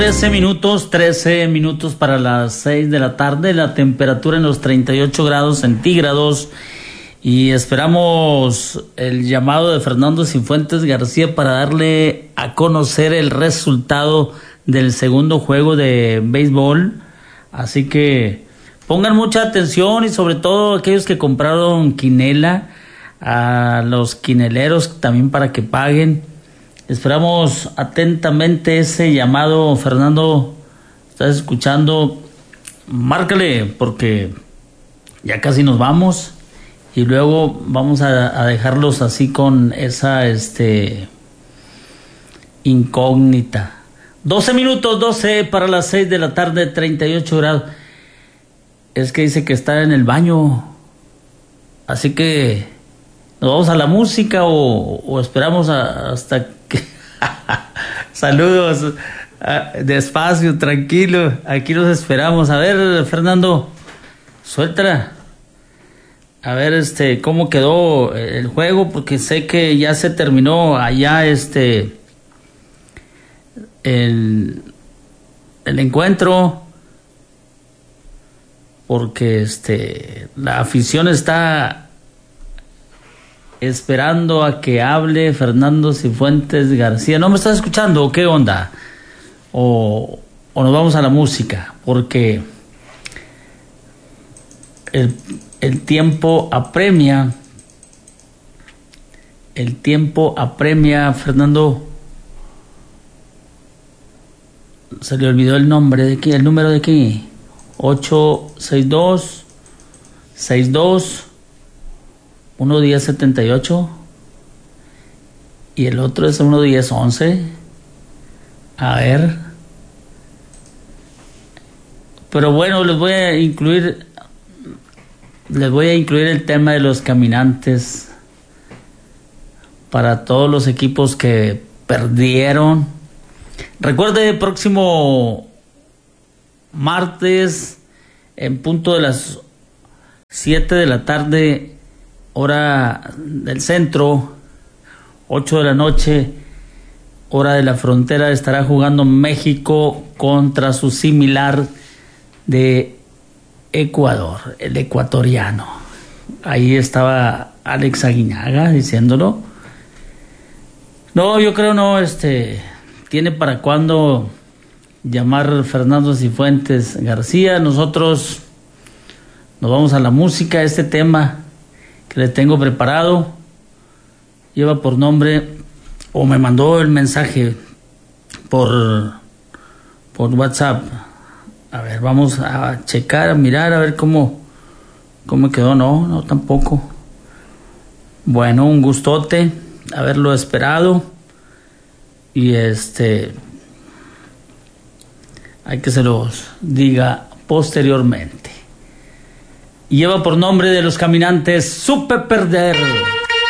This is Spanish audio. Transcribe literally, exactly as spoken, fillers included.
trece minutos, trece minutos para las seis de la tarde, la temperatura en los treinta y ocho grados centígrados y esperamos el llamado de Fernando Cifuentes García para darle a conocer el resultado del segundo juego de béisbol, así que pongan mucha atención y sobre todo aquellos que compraron quinela, a los quineleros también para que paguen. Esperamos atentamente ese llamado. Fernando, ¿estás escuchando? Márcale, porque ya casi nos vamos y luego vamos a, a dejarlos así con esa este incógnita. doce minutos, doce para las seis de la tarde, treinta y ocho grados. Es que dice que está en el baño, así que nos vamos a la música o, o esperamos a, hasta que... Saludos, despacio, tranquilo, aquí los esperamos. A ver, Fernando, suéltala. A ver, este, cómo quedó el juego, porque sé que ya se terminó allá, este, el, el encuentro, porque este, la afición está esperando a que hable Fernando Cifuentes García. ¿No me estás escuchando o qué onda? O, o nos vamos a la música, porque el, el tiempo apremia. El tiempo apremia, Fernando. Se le olvidó el nombre de aquí, el número de aquí. ocho seis dos seis dos uno diez setenta y ocho y el otro es uno diez once. A ver, pero bueno, les voy a incluir les voy a incluir el tema de los caminantes para todos los equipos que perdieron. Recuerde, el próximo martes en punto de las siete de la tarde, hora del centro, ocho de la noche, hora de la frontera, estará jugando México contra su similar de Ecuador, el ecuatoriano. Ahí estaba Alex Aguinaga diciéndolo. No, yo creo no, este, tiene para cuándo llamar Fernando Cifuentes García. Nosotros nos vamos a la música. Este tema que le tengo preparado lleva por nombre, o me mandó el mensaje por por WhatsApp. A ver, vamos a checar, a mirar, a ver cómo cómo quedó. No, no tampoco. Bueno, un gustote haberlo esperado y este hay que se los diga posteriormente. Lleva por nombre de los caminantes, Supe Perder.